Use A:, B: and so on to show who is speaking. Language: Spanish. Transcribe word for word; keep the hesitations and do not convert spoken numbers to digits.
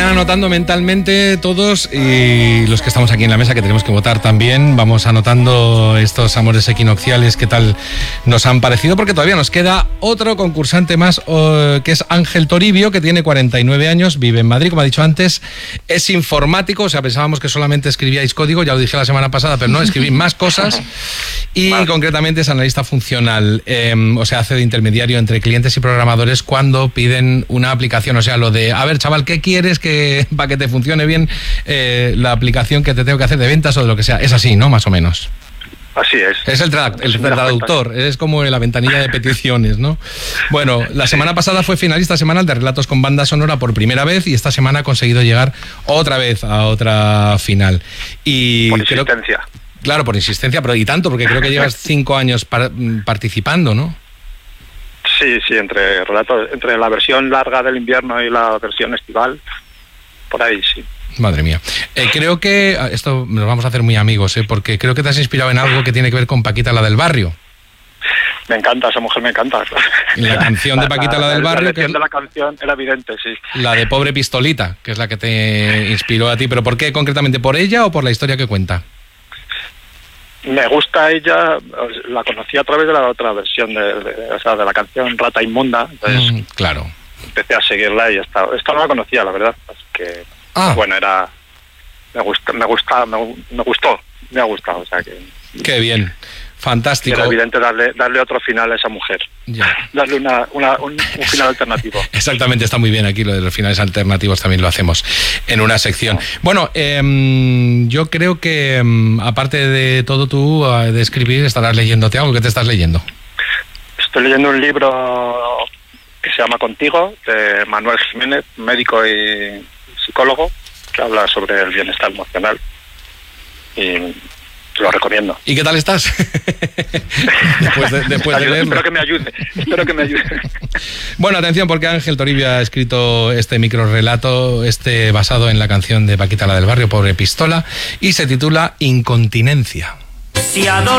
A: anotando mentalmente todos, y los que estamos aquí en la mesa, que tenemos que votar también, vamos anotando estos amores equinocciales, qué tal nos han parecido, porque todavía nos queda otro concursante más, uh, que es Ángel Toribio, que tiene cuarenta y nueve años, vive en Madrid, como ha dicho antes, es informático, o sea, pensábamos que solamente escribíais código, ya lo dije la semana pasada, pero no, escribí más cosas, y vale. Concretamente es analista funcional, eh, o sea, hace de intermediario entre clientes y programadores cuando piden una aplicación, o sea, lo de, a ver, chaval, ¿qué quieres que para que te funcione bien eh, la aplicación que te tengo que hacer de ventas o de lo que sea? Es así, ¿no? Más o menos.
B: Así es.
A: Es el, tra- el traductor, es como la ventanilla de peticiones, ¿no? Bueno, la semana pasada fue finalista semanal de Relatos con Banda Sonora por primera vez, y esta semana ha conseguido llegar otra vez a otra final. Y
B: por insistencia.
A: Creo, claro, por insistencia, pero y tanto, porque creo que llevas cinco años par- participando, ¿no?
B: Sí, sí, entre relatos, entre la versión larga del invierno y la versión estival, por ahí sí.
A: Madre mía. Eh, creo que, esto nos vamos a hacer muy amigos, ¿eh? Porque creo que te has inspirado en algo que tiene que ver con Paquita, la del barrio.
B: Me encanta, esa mujer me encanta.
A: La canción de Paquita, la, la del barrio.
B: La
A: que es
B: de la canción era evidente, sí.
A: La de Pobre Pistolita, que es la que te inspiró a ti. ¿Pero por qué concretamente? ¿Por ella o por la historia que cuenta?
B: Me gusta ella, la conocí a través de la otra versión, de, de, o sea, de la canción Rata Inmunda. Entonces,
A: mm, claro.
B: Empecé a seguirla y esta, esta no la conocía, la verdad. Así que,
A: ah.
B: bueno, era... Me gusta, me gusta, me, me gustó, me ha gustado, o sea que...
A: Qué bien, fantástico.
B: Era evidente darle, darle otro final a esa mujer.
A: Ya.
B: Darle una, una, un, un final alternativo.
A: Exactamente, está muy bien aquí lo de los finales alternativos, también lo hacemos en una sección. Bueno, eh, yo creo que eh, aparte de todo tú, de escribir, estarás leyéndote algo. ¿Qué te estás leyendo?
B: Estoy leyendo un libro que se llama Contigo, de Manuel Jiménez, médico y psicólogo, que habla sobre el bienestar emocional, y lo recomiendo.
A: ¿Y qué tal estás? después de, después de leerlo.
B: Espero que me ayude, espero que me ayude.
A: Bueno, atención, porque Ángel Toribio ha escrito este microrrelato, este basado en la canción de Paquita, la del barrio, Pobre Pistola, y se titula Incontinencia.
C: Si adoro